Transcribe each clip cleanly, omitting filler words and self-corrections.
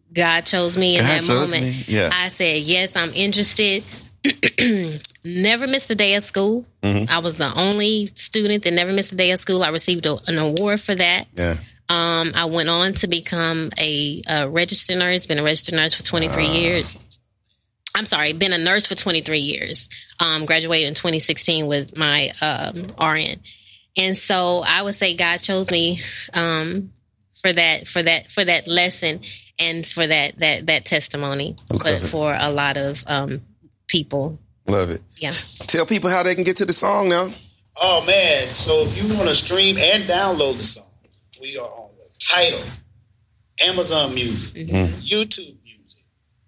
God chose me in that moment. Yeah. I said, yes, I'm interested. Never missed a day of school. Mm-hmm. I was the only student that never missed a day of school. I received an award for that. Yeah. I went on to become a registered nurse. Been a registered nurse for 23 years. I'm sorry, been a nurse for 23 years. Graduated in 2016 with my RN. And so I would say God chose me for that lesson and for that testimony for a lot of people. Love it. Yeah. Tell people how they can get to the song now. Oh man! So if you want to stream and download the song, we are on the Tidal, Amazon Music, YouTube Music,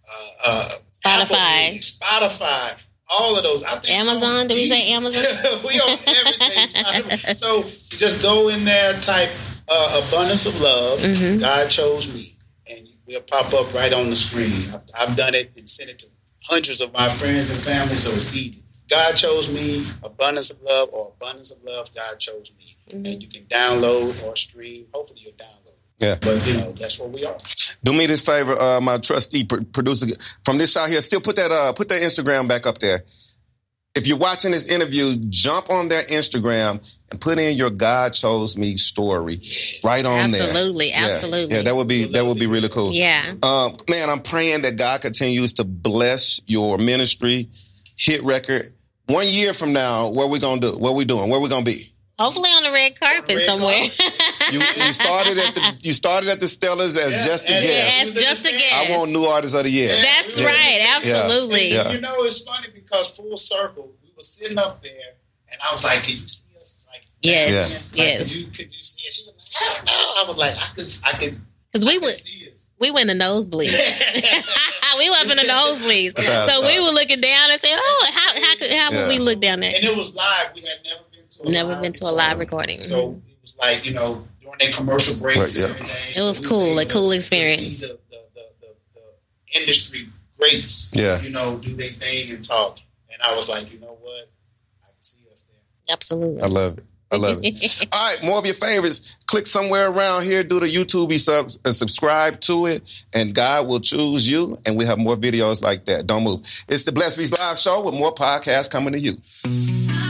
Spotify, all of those. Amazon? Did we say Amazon? We on everything. So just go in there, type "Abundance of Love." God chose me, and we'll pop up right on the screen. I've done it and sent it to hundreds of my friends and family, so it's easy. God chose me, Abundance of Love, or Abundance of Love, God chose me. And you can download or stream. Hopefully you'll download. Yeah. But, that's where we are. Do me this favor, my trusty producer, from this shot here, still put that Instagram back up there. If you're watching this interview, jump on their Instagram and put in your God chose me story right on there. Absolutely. Yeah, that would be really cool. Yeah. Man, I'm praying that God continues to bless your ministry, hit record. 1 year from now, what we gonna do? What we doing? Where we gonna be? Hopefully on the red carpet somewhere. You started at the Stellars as just a guest. Yes, just a guest. I want New Artist of the Year. That's right. Absolutely. Yeah. And, it's funny because full circle, we were sitting up there, and I was like, "Can you see us?" Like, yes, Could you see us? She was like, "I don't know." I was like, "I could." Because we went in the nosebleeds. We went up in the nosebleeds. So we were looking down and saying, how would we look down there? And it was live. We had never been to a live recording. So it was like, during their commercial breaks and everything. It was cool, a cool experience. To see the industry greats, do their thing and talk. And I was like, you know what? I can see us there. Absolutely. I love it. All right, more of your favorites. Click somewhere around here, do the YouTube subs and subscribe to it, and God will choose you, and we have more videos like that. Don't move. It's the Blessed Beast Live Show with more podcasts coming to you.